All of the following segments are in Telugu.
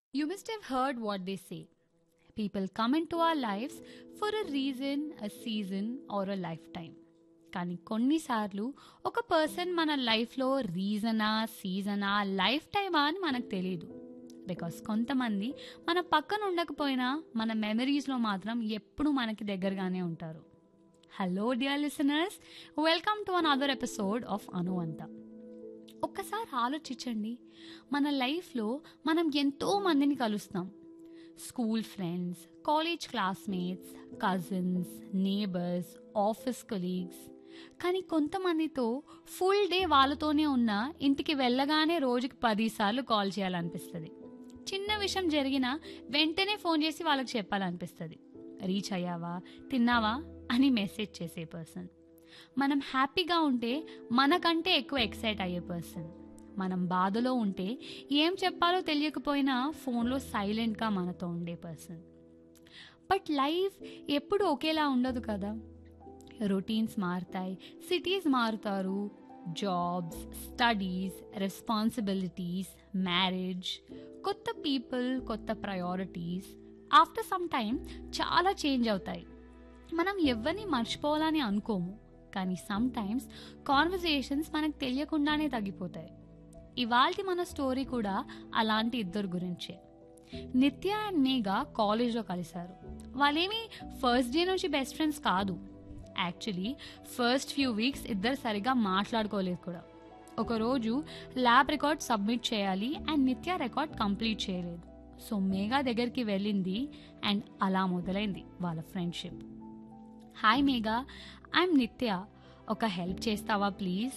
You must have heard what they say. People come into our lives for a reason, a season or a lifetime. కానీ కొన్నిసార్లు ఒక పర్సన్ మన లైఫ్లో రీజనా, సీజనా, లైఫ్ టైమా అని మనకు తెలియదు. బికాస్ కొంతమంది మన పక్కన ఉండకపోయినా మన మెమరీస్లో మాత్రం ఎప్పుడు మనకి దగ్గరగానే ఉంటారు. Hello dear listeners, welcome to another episode of అనువంత. ఒక్కసారి ఆలోచించండి, మన లైఫ్లో మనం ఎంతో మందిని కలుస్తాం. School friends, college classmates, cousins, neighbours, office colleagues. కానీ కొంతమందితో ఫుల్ డే వాళ్ళతోనే ఉన్నా ఇంటికి వెళ్ళగానే రోజుకి 10 సార్లు కాల్ చేయాలనిపిస్తుంది. చిన్న విషయం జరిగినా వెంటనే ఫోన్ చేసి వాళ్ళకి చెప్పాలనిపిస్తుంది. రీచ్ అయ్యావా, తిన్నావా అని మెసేజ్ చేసే పర్సన్. మనం హ్యాపీగా ఉంటే మనకంటే ఎక్కువ ఎక్సైట్ అయ్యే పర్సన్. మనం బాధలో ఉంటే ఏం చెప్పాలో తెలియకపోయినా ఫోన్లో సైలెంట్గా మనతో ఉండే పర్సన్. బట్ లైఫ్ ఎప్పుడు ఒకేలా ఉండదు కదా. రొటీన్స్ మారుతాయి, సిటీస్ మారుతారు, జాబ్స్, స్టడీస్, రెస్పాన్సిబిలిటీస్, మ్యారేజ్, కొత్త పీపుల్, కొత్త ప్రయారిటీస్. ఆఫ్టర్ సమ్ టైమ్ చాలా చేంజ్ అవుతాయి. మనం ఎవరిని మర్చిపోవాలని అనుకోము, కానీ సమ్ టైమ్స్ కాన్వర్జేషన్స్ మనకు తెలియకుండానే తగ్గిపోతాయి. ఇవాల్టి మన స్టోరీ కూడా అలాంటి ఇద్దరు గురించే. నిత్య అండ్ మేఘా కాలేజ్లో కలిశారు. వాళ్ళేమి ఫస్ట్ డే నుంచి బెస్ట్ ఫ్రెండ్స్ కాదు. యాక్చువల్లీ ఫస్ట్ ఫ్యూ వీక్స్ ఇద్దరు సరిగా మాట్లాడుకోలేదు కూడా. ఒకరోజు ల్యాబ్ రికార్డ్ సబ్మిట్ చేయాలి అండ్ నిత్య రికార్డ్ కంప్లీట్ చేయలేదు. సో మేఘా దగ్గరికి వెళ్ళింది అండ్ అలా మొదలైంది వాళ్ళ ఫ్రెండ్షిప్. హాయ్ మేఘా, ఐఎమ్ నిత్య. ఒక హెల్ప్ చేస్తావా ప్లీజ్?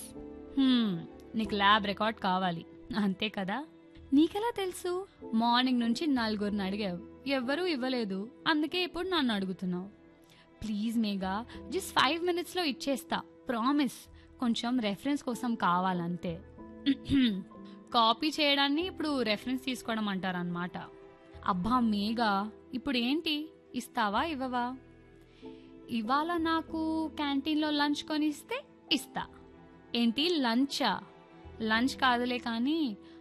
నీకు ల్యాబ్ రికార్డ్ కావాలి అంతే కదా? నీకెలా తెలుసు? మార్నింగ్ నుంచి 4 అడిగావు, ఎవ్వరూ ఇవ్వలేదు, అందుకే ఇప్పుడు నన్ను అడుగుతున్నావు. ప్లీజ్ మేఘా, జస్ట్ 5 minutesలో ఇచ్చేస్తా, ప్రామిస్. కొంచెం రెఫరెన్స్ కోసం కావాలంతే. కాపీ చేయడాన్ని ఇప్పుడు రెఫరెన్స్ తీసుకోవడం అంటారనమాట. అబ్బా మేఘా, ఇప్పుడు ఏంటి, ఇస్తావా ఇవ్వవా? ఇవాళ నాకు క్యాంటీన్లో లంచ్ కొనిస్తే ఇస్తా. ఏంటి లంచా? లంచ్ కాదులే కానీ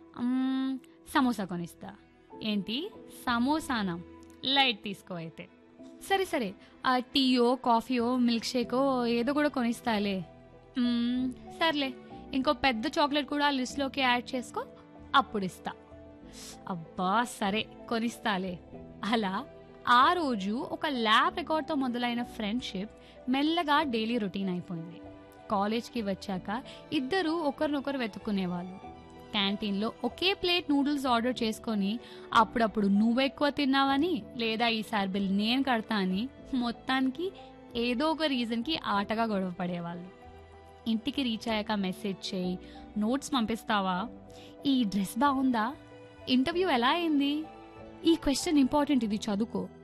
సమోసా కొనిస్తా. ఏంటి సమోసానా? లైట్ తీసుకో అయితే. సరే సరే, టీయో, కాఫీయో, మిల్క్ షేకో ఏదో కూడా కొనిస్తాలే. సర్లే, ఇంకో పెద్ద చాక్లెట్ కూడా లిస్ట్లోకి యాడ్ చేసుకో, అప్పుడు ఇస్తా. అబ్బా సరే కొనిస్తాలే. అలా ఆ రోజు ఒక ల్యాబ్ రికార్డ్తో మొదలైన ఫ్రెండ్షిప్ మెల్లగా డైలీ రొటీన్ అయిపోయింది. కాలేజ్కి వచ్చాక ఇద్దరు ఒకరినొకరు వెతుక్కునేవాళ్ళు. క్యాంటీన్లో ఒకే ప్లేట్ నూడిల్స్ ఆర్డర్ చేసుకొని అప్పుడప్పుడు నువ్వెక్కువ తిన్నావని, లేదా ఈసారి బిల్ నేను కడతా అని మొత్తానికి ఏదో ఒక రీజన్కి ఆటగా గొడవ పడేవాళ్ళు. ఇంటికి రీచ్ అయ్యాక మెసేజ్ చేయి, నోట్స్ పంపిస్తావా, ఈ డ్రెస్ బాగుందా, ఇంటర్వ్యూ ఎలా అయింది, ఈ క్వశ్చన్ ఇంపార్టెంట్, ఇది చదువుకో